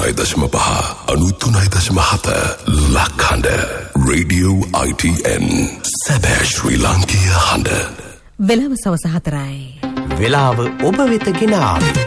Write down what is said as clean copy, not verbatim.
89.5 93.7 ලක්හඬ Radio ITN සැබෑ ශ්‍රී ලාංකීය හඬ. වෙලාව සවස 4යි. වෙලාව ඔබ වෙත ගෙන ආවේ